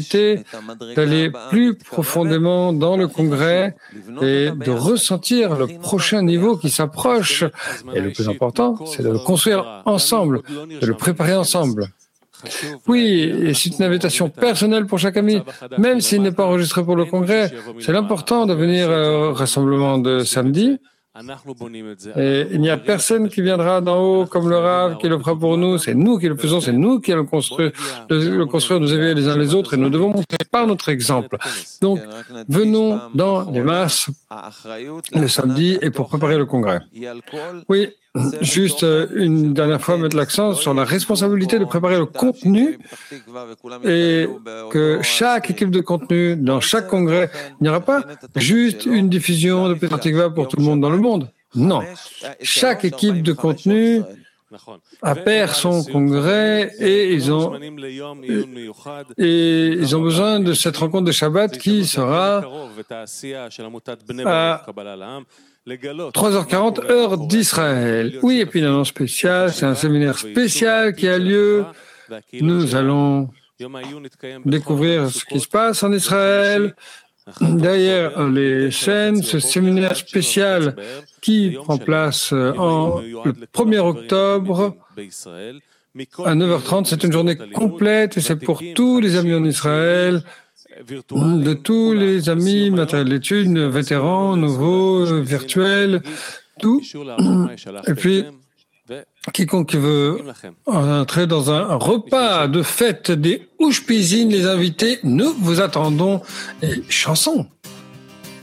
d'aller plus profondément dans le congrès et de ressentir le prochain niveau qui s'approche. Et le plus important, c'est de le construire ensemble, de le préparer ensemble. Oui, et c'est une invitation personnelle pour chaque ami, même s'il n'est pas enregistré pour le congrès. C'est l'important de venir au rassemblement de samedi. Et il n'y a personne qui viendra d'en haut comme le Rav qui le fera pour nous. C'est nous qui le faisons, c'est nous qui allons le construire, nous éveiller les uns les autres et nous devons montrer par notre exemple. Donc, venons dans les masses le samedi et pour préparer le congrès. Oui, juste une dernière fois mettre l'accent sur la responsabilité de préparer le contenu et que chaque équipe de contenu dans chaque congrès, il n'y aura pas juste une diffusion de Petah Tikva pour tout le monde dans le monde. Non, chaque équipe de contenu appelle son congrès et ils ont besoin de cette rencontre de Shabbat qui sera à 3h40, heure d'Israël. Oui, et puis une annonce spéciale, c'est un séminaire spécial qui a lieu. Nous allons découvrir ce qui se passe en Israël. Derrière les scènes, ce séminaire spécial qui prend place le 1er octobre à 9h30, c'est une journée complète et c'est pour tous les amis en Israël, de tous les amis matériels d'études, vétérans, nouveaux, virtuels, tout. Et puis, quiconque qui veut entrer dans un repas de fête des Ushpizin, les invités, nous vous attendons. Et chansons.